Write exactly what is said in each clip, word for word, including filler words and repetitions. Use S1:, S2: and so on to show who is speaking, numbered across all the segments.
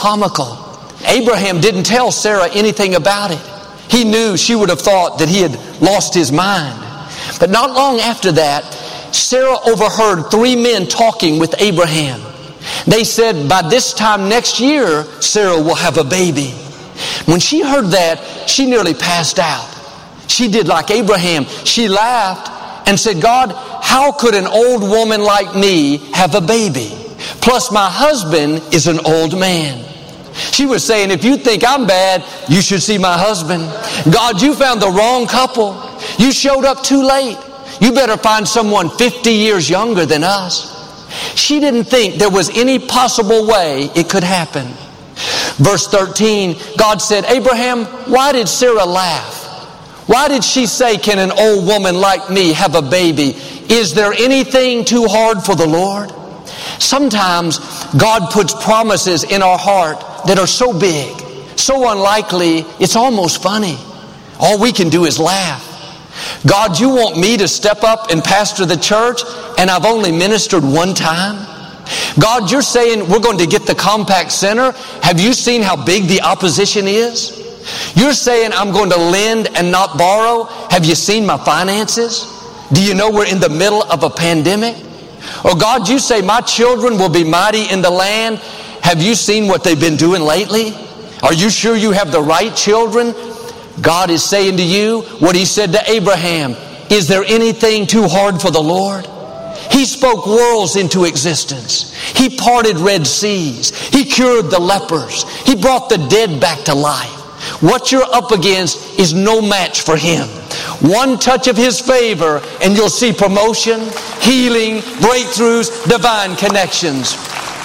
S1: comical. Abraham didn't tell Sarah anything about it. He knew she would have thought that he had lost his mind. But not long after that, Sarah overheard three men talking with Abraham. They said, by this time next year, Sarah will have a baby. When she heard that, she nearly passed out. She did like Abraham. She laughed and said, God, how could an old woman like me have a baby? Plus, my husband is an old man. She was saying, if you think I'm bad, you should see my husband. God, you found the wrong couple. You showed up too late. You better find someone fifty years younger than us. She didn't think there was any possible way it could happen. Verse thirteen, God said, Abraham, why did Sarah laugh? Why did she say, can an old woman like me have a baby? Is there anything too hard for the Lord? Sometimes God puts promises in our heart that are so big, so unlikely, it's almost funny. All we can do is laugh. God, you want me to step up and pastor the church, and I've only ministered one time? God, you're saying we're going to get the Compaq Center. Have you seen how big the opposition is? You're saying I'm going to lend and not borrow. Have you seen my finances? Do you know we're in the middle of a pandemic? Or God, you say my children will be mighty in the land. Have you seen what they've been doing lately? Are you sure you have the right children? God is saying to you what He said to Abraham. Is there anything too hard for the Lord? He spoke worlds into existence. He parted Red Seas. He cured the lepers. He brought the dead back to life. What you're up against is no match for Him. One touch of His favor and you'll see promotion, healing, breakthroughs, divine connections.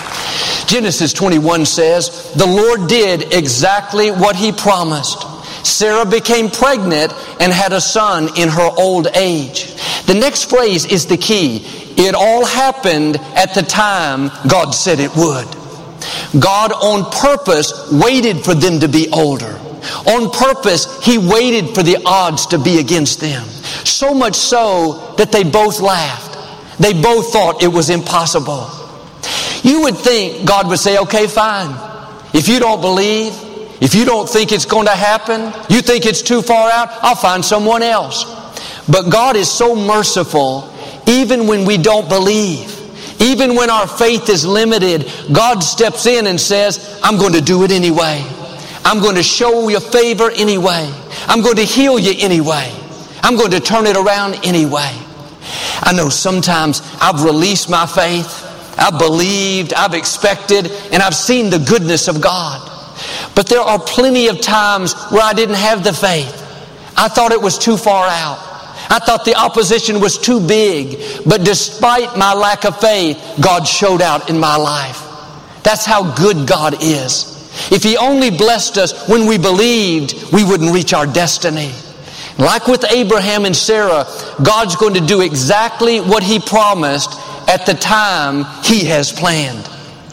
S1: Genesis twenty-one says, the Lord did exactly what He promised. Sarah became pregnant and had a son in her old age. The next phrase is the key. It all happened at the time God said it would. God on purpose waited for them to be older. On purpose, He waited for the odds to be against them. So much so that they both laughed. They both thought it was impossible. You would think God would say, okay, fine. If you don't believe, if you don't think it's going to happen, you think it's too far out, I'll find someone else. But God is so merciful, even when we don't believe. Even when our faith is limited, God steps in and says, I'm going to do it anyway. I'm going to show you favor anyway. I'm going to heal you anyway. I'm going to turn it around anyway. I know sometimes I've released my faith. I've believed, I've expected, and I've seen the goodness of God. But there are plenty of times where I didn't have the faith. I thought it was too far out. I thought the opposition was too big. But despite my lack of faith, God showed out in my life. That's how good God is. If He only blessed us when we believed, we wouldn't reach our destiny. Like with Abraham and Sarah, God's going to do exactly what He promised at the time He has planned.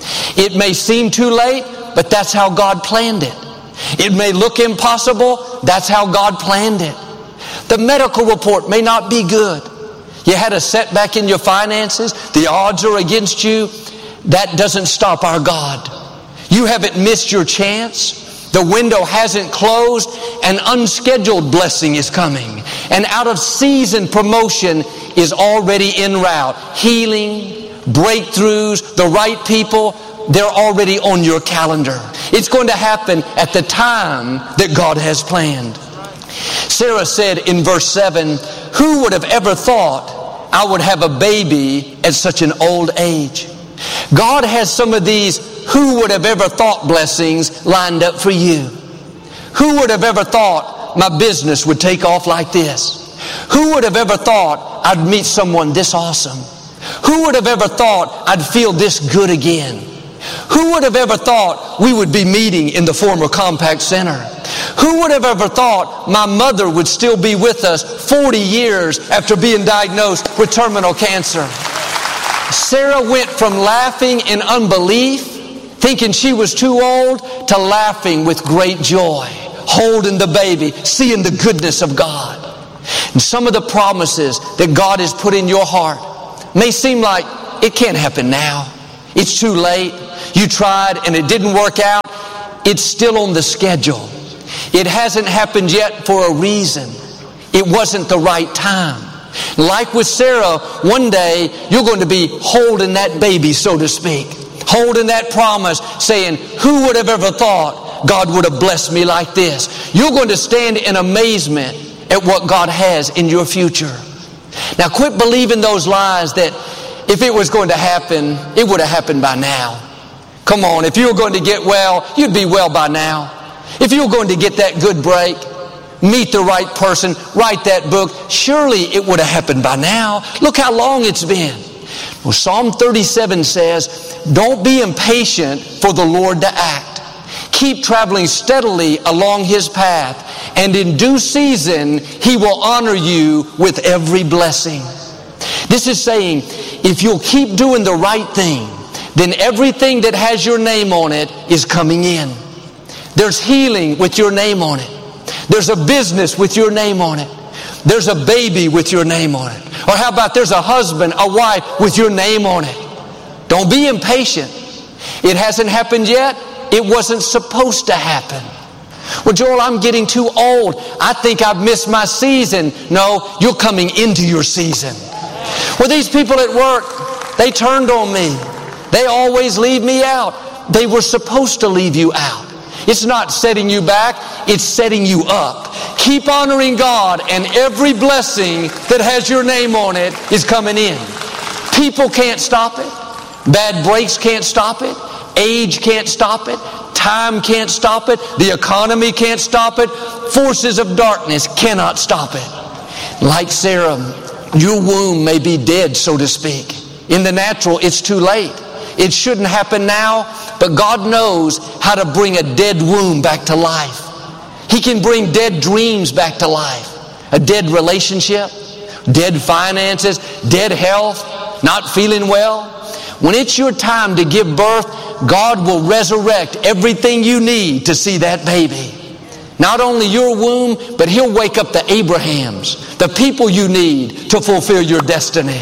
S1: It may seem too late, but that's how God planned it. It may look impossible, that's how God planned it. The medical report may not be good. You had a setback in your finances, the odds are against you. That doesn't stop our God. You haven't missed your chance. The window hasn't closed. An unscheduled blessing is coming. An out of season promotion is already en route. Healing, breakthroughs, the right people, they're already on your calendar. It's going to happen at the time that God has planned. Sarah said in verse seven, who would have ever thought I would have a baby at such an old age? God has some of these who would have ever thought blessings lined up for you. Who would have ever thought my business would take off like this? Who would have ever thought I'd meet someone this awesome? Who would have ever thought I'd feel this good again? Who would have ever thought we would be meeting in the former Compaq Center? Who would have ever thought my mother would still be with us forty years after being diagnosed with terminal cancer? Sarah went from laughing in unbelief, thinking she was too old, to laughing with great joy, holding the baby, seeing the goodness of God. And some of the promises that God has put in your heart may seem like it can't happen now. It's too late. You tried and it didn't work out. it's still on the schedule. It hasn't happened yet for a reason. It wasn't the right time. Like with Sarah, one day you're going to be holding that baby, so to speak. Holding that promise, saying, who would have ever thought God would have blessed me like this? You're going to stand in amazement at what God has in your future. Now quit believing those lies that if it was going to happen, it would have happened by now. Come on, if you were going to get well, you'd be well by now. If you were going to get that good break, meet the right person, write that book, surely it would have happened by now. Look how long it's been. Well, Psalm thirty-seven says, don't be impatient for the Lord to act. Keep traveling steadily along His path, and in due season He will honor you with every blessing. This is saying, if you'll keep doing the right thing, then everything that has your name on it is coming in. There's healing with your name on it. There's a business with your name on it. There's a baby with your name on it. Or how about there's a husband, a wife with your name on it. Don't be impatient. It hasn't happened yet. It wasn't supposed to happen. Well, Joel, I'm getting too old. I think I've missed my season. No, you're coming into your season. Well, these people at work, they turned on me. They always leave me out. They were supposed to leave you out. It's not setting you back, it's setting you up. Keep honoring God, and every blessing that has your name on it is coming in. People can't stop it. Bad breaks can't stop it. Age can't stop it. Time can't stop it. The economy can't stop it. Forces of darkness cannot stop it. Like Sarah, your womb may be dead, so to speak. In the natural, it's too late. It shouldn't happen now, but God knows how to bring a dead womb back to life. He can bring dead dreams back to life. A dead relationship, dead finances, dead health, not feeling well. When it's your time to give birth, God will resurrect everything you need to see that baby. Not only your womb, but He'll wake up the Abrahams, the people you need to fulfill your destiny.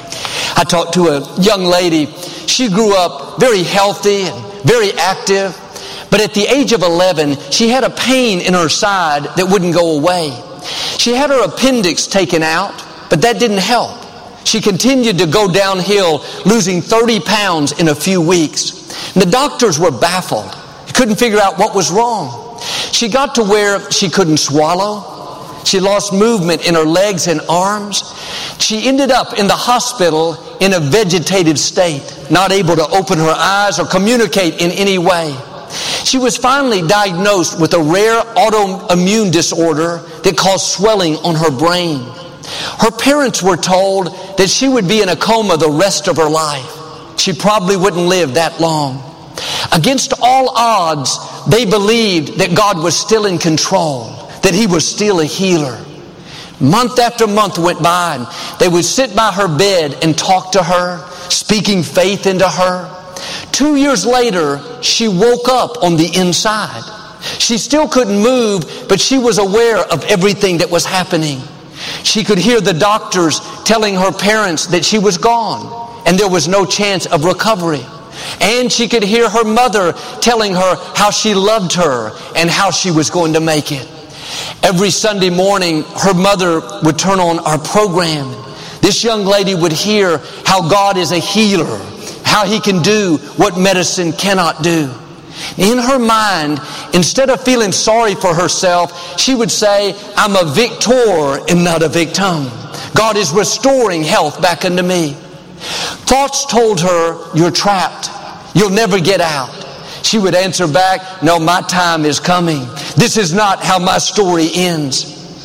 S1: I talked to a young lady. She grew up very healthy and very active. But at the age of eleven, she had a pain in her side that wouldn't go away. She had her appendix taken out, but that didn't help. She continued to go downhill, losing thirty pounds in a few weeks. And the doctors were baffled. They couldn't figure out what was wrong. She got to where she couldn't swallow. She lost movement in her legs and arms. She ended up in the hospital in a vegetative state, not able to open her eyes or communicate in any way. She was finally diagnosed with a rare autoimmune disorder that caused swelling on her brain. Her parents were told that she would be in a coma the rest of her life. She probably wouldn't live that long. Against all odds, they believed that God was still in control, that He was still a healer. Month after month went by, and they would sit by her bed and talk to her, speaking faith into her. Two years later, she woke up on the inside. She still couldn't move, but she was aware of everything that was happening. She could hear the doctors telling her parents that she was gone and there was no chance of recovery. And she could hear her mother telling her how she loved her and how she was going to make it. Every Sunday morning, her mother would turn on our program. This young lady would hear how God is a healer, how He can do what medicine cannot do. In her mind, instead of feeling sorry for herself, she would say, I'm a victor and not a victim. God is restoring health back into me. Thoughts told her, you're trapped. You'll never get out. She would answer back, no, my time is coming. This is not how my story ends.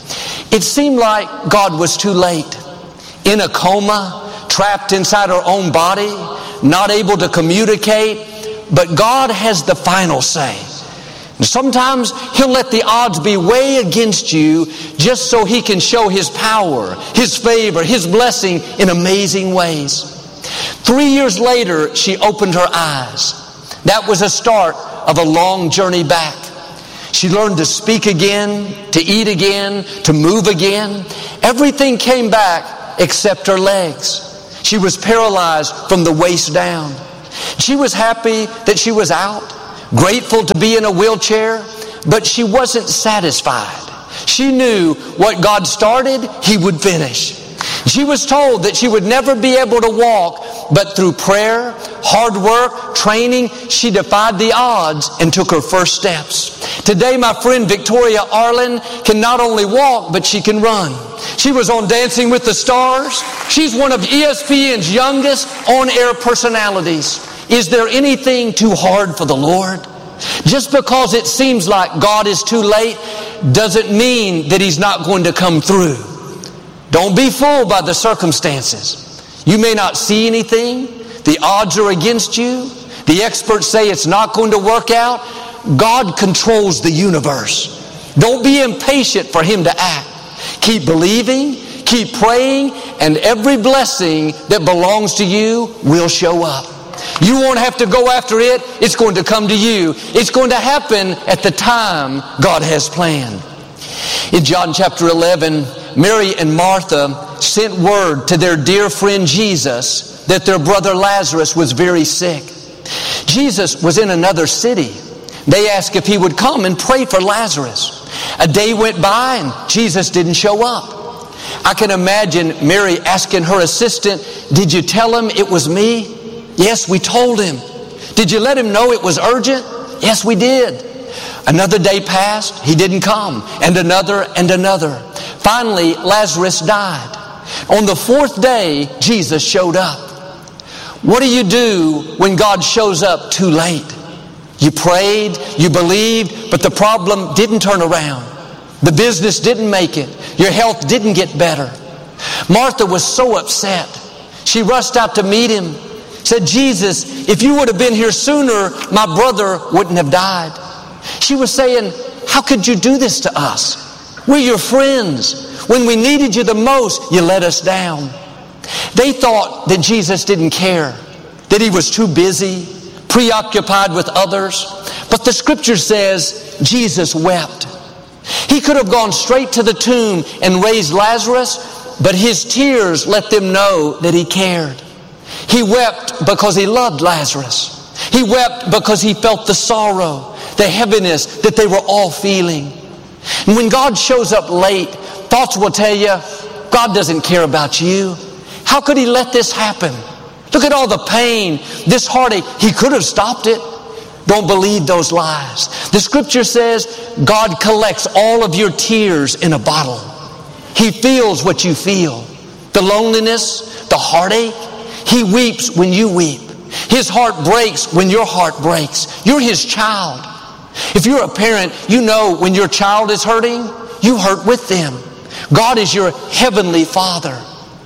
S1: It seemed like God was too late. In a coma, trapped inside her own body, not able to communicate. But God has the final say. And sometimes He'll let the odds be way against you just so He can show His power, His favor, His blessing in amazing ways. Three years later, she opened her eyes. That was a start of a long journey back. She learned to speak again, to eat again, to move again. Everything came back except her legs. She was paralyzed from the waist down. She was happy that she was out, grateful to be in a wheelchair, but she wasn't satisfied. She knew what God started, He would finish. She was told that she would never be able to walk, but through prayer, hard work, training, she defied the odds and took her first steps. Today, my friend Victoria Arlen can not only walk, but she can run. She was on Dancing with the Stars. She's one of E S P N's youngest on-air personalities. Is there anything too hard for the Lord? Just because it seems like God is too late doesn't mean that He's not going to come through. Don't be fooled by the circumstances. You may not see anything. The odds are against you. The experts say it's not going to work out. God controls the universe. Don't be impatient for Him to act. Keep believing, keep praying, and every blessing that belongs to you will show up. You won't have to go after it. It's going to come to you. It's going to happen at the time God has planned. In John chapter eleven, Mary and Martha sent word to their dear friend Jesus that their brother Lazarus was very sick. Jesus was in another city. They asked if He would come and pray for Lazarus. A day went by and Jesus didn't show up. I can imagine Mary asking her assistant, "Did you tell him it was me?" "Yes, we told him." "Did you let him know it was urgent?" "Yes, we did." Another day passed. He didn't come. And another and another. Finally, Lazarus died. On the fourth day, Jesus showed up. What do you do when God shows up too late? You prayed, you believed, but the problem didn't turn around. The business didn't make it. Your health didn't get better. Martha was so upset. She rushed out to meet Him. Said, "Jesus, if you would have been here sooner, my brother wouldn't have died." She was saying, "How could you do this to us? We're your friends. When we needed you the most, you let us down." They thought that Jesus didn't care, that He was too busy, preoccupied with others. But the Scripture says Jesus wept. He could have gone straight to the tomb and raised Lazarus, but His tears let them know that He cared. He wept because He loved Lazarus. He wept because He felt the sorrow, the heaviness that they were all feeling. And when God shows up late, thoughts will tell you, God doesn't care about you. How could He let this happen? Look at all the pain, this heartache. He could have stopped it. Don't believe those lies. The Scripture says God collects all of your tears in a bottle. He feels what you feel. The loneliness, the heartache. He weeps when you weep. His heart breaks when your heart breaks. You're His child. If you're a parent, you know when your child is hurting, you hurt with them. God is your heavenly Father.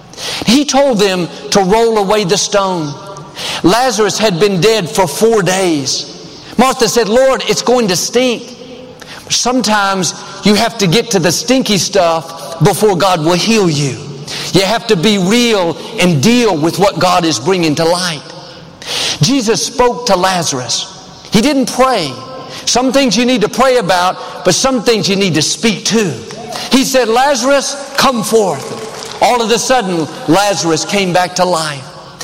S1: He told them to roll away the stone. Lazarus had been dead for four days. Martha said, "Lord, it's going to stink." Sometimes you have to get to the stinky stuff before God will heal you. You have to be real and deal with what God is bringing to light. Jesus spoke to Lazarus. He didn't pray. Some things you need to pray about, but some things you need to speak to. He said, "Lazarus, come forth." All of a sudden, Lazarus came back to life.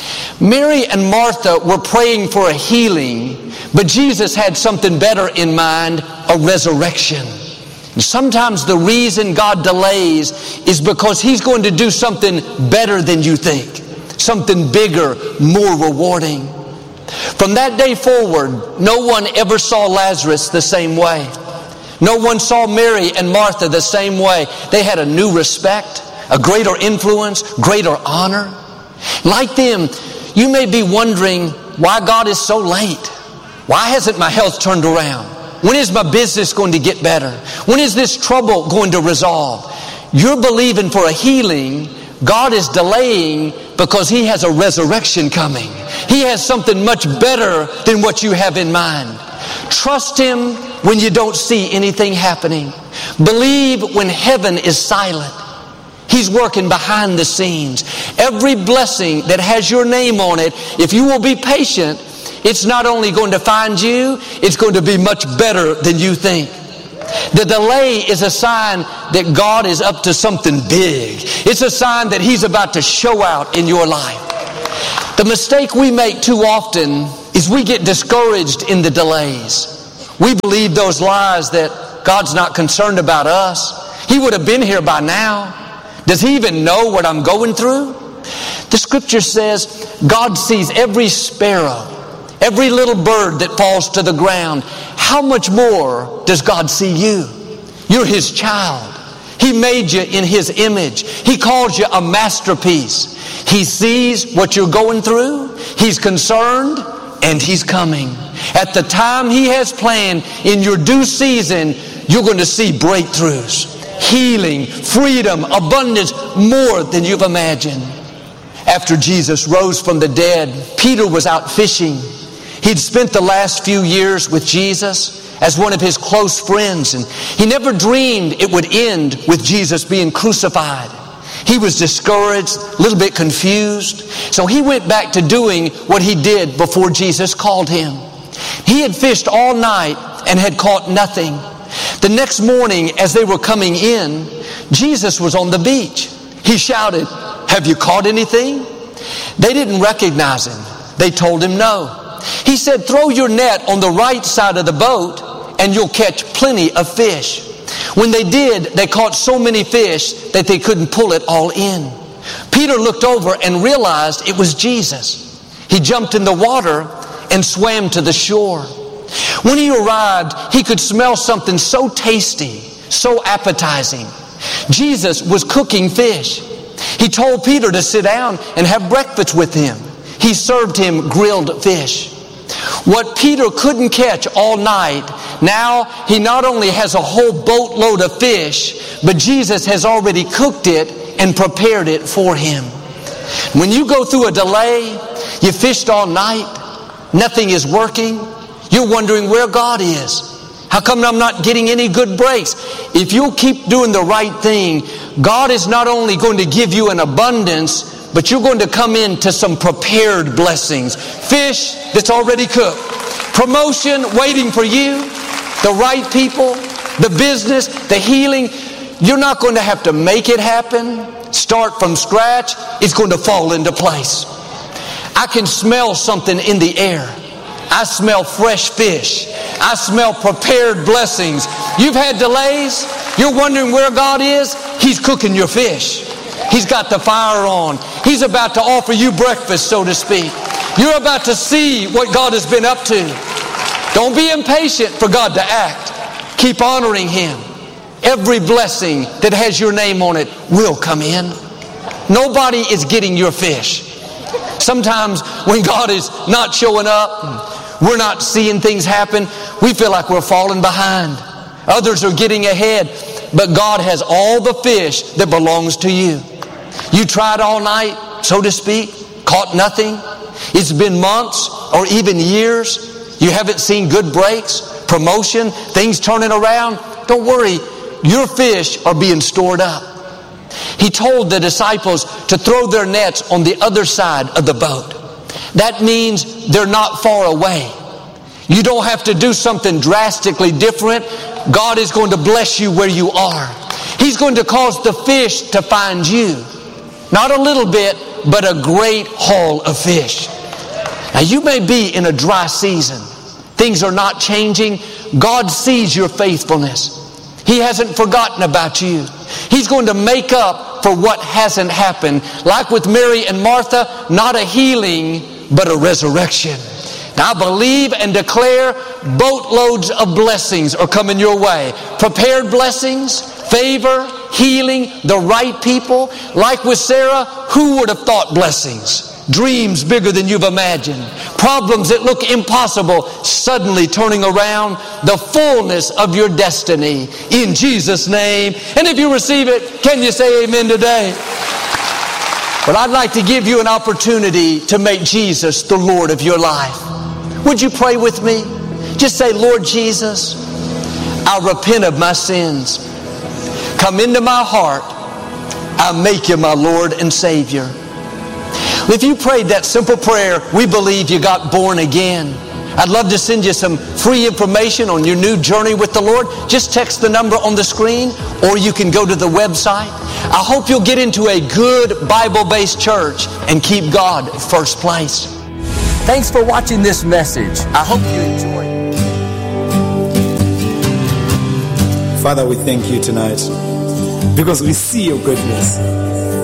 S1: Mary and Martha were praying for a healing, but Jesus had something better in mind, a resurrection. And sometimes the reason God delays is because He's going to do something better than you think, something bigger, more rewarding. From that day forward, no one ever saw Lazarus the same way. No one saw Mary and Martha the same way. They had a new respect, a greater influence, greater honor. Like them, you may be wondering why God is so late. Why hasn't my health turned around? When is my business going to get better? When is this trouble going to resolve? You're believing for a healing. God is delaying because He has a resurrection coming. He has something much better than what you have in mind. Trust Him when you don't see anything happening. Believe when heaven is silent. He's working behind the scenes. Every blessing that has your name on it, if you will be patient, it's not only going to find you, it's going to be much better than you think. The delay is a sign that God is up to something big. It's a sign that He's about to show out in your life. The mistake we make too often is we get discouraged in the delays. We believe those lies that God's not concerned about us. He would have been here by now. Does He even know what I'm going through? The Scripture says God sees every sparrow, every little bird that falls to the ground. How much more does God see you? You're His child. He made you in His image. He calls you a masterpiece. He sees what you're going through. He's concerned, and He's coming. At the time He has planned, in your due season, you're going to see breakthroughs, healing, freedom, abundance, more than you've imagined. After Jesus rose from the dead, Peter was out fishing. He'd spent the last few years with Jesus as one of His close friends, and he never dreamed it would end with Jesus being crucified. He was discouraged, a little bit confused, so he went back to doing what he did before Jesus called him. He had fished all night and had caught nothing. The next morning, as they were coming in, Jesus was on the beach. He shouted, "Have you caught anything?" They didn't recognize Him. They told Him no. He said, "Throw your net on the right side of the boat and you'll catch plenty of fish." When they did, they caught so many fish that they couldn't pull it all in. Peter looked over and realized it was Jesus. He jumped in the water and swam to the shore. When he arrived, he could smell something so tasty, so appetizing. Jesus was cooking fish. He told Peter to sit down and have breakfast with him. He served him grilled fish. What Peter couldn't catch all night, now he not only has a whole boatload of fish, but Jesus has already cooked it and prepared it for him. When you go through a delay, you fished all night, nothing is working, you're wondering where God is. How come I'm not getting any good breaks? If you'll keep doing the right thing, God is not only going to give you an abundance, but you're going to come into some prepared blessings. Fish that's already cooked. Promotion waiting for you. The right people. The business. The healing. You're not going to have to make it happen. Start from scratch. It's going to fall into place. I can smell something in the air. I smell fresh fish. I smell prepared blessings. You've had delays. You're wondering where God is. He's cooking your fish. He's got the fire on. He's about to offer you breakfast, so to speak. You're about to see what God has been up to. Don't be impatient for God to act. Keep honoring Him. Every blessing that has your name on it will come in. Nobody is getting your fish. Sometimes when God is not showing up, we're not seeing things happen, we feel like we're falling behind. Others are getting ahead, but God has all the fish that belongs to you. You tried all night, so to speak, caught nothing. It's been months or even years. You haven't seen good breaks, promotion, things turning around. Don't worry, your fish are being stored up. He told the disciples to throw their nets on the other side of the boat. That means they're not far away. You don't have to do something drastically different. God is going to bless you where you are. He's going to cause the fish to find you. Not a little bit, but a great haul of fish. Now you may be in a dry season. Things are not changing. God sees your faithfulness. He hasn't forgotten about you. He's going to make up for what hasn't happened. Like with Mary and Martha, not a healing, but a resurrection. Now I believe and declare boatloads of blessings are coming your way. Prepared blessings, favor, healing, the right people. Like with Sarah, who would have thought blessings? Dreams bigger than you've imagined. Problems that look impossible suddenly turning around. The fullness of your destiny in Jesus' name. And if you receive it, can you say amen today? But I'd like to give you an opportunity to make Jesus the Lord of your life. Would you pray with me? Just say, Lord Jesus, I repent of my sins. Come into my heart. I make you my Lord and Savior. If you prayed that simple prayer, we believe you got born again. I'd love to send you some free information on your new journey with the Lord. Just text the number on the screen, or you can go to the website. I hope you'll get into a good Bible-based church and keep God first place. Thanks for watching this message. I hope you enjoyed it.
S2: Father, we thank you tonight because we see your goodness.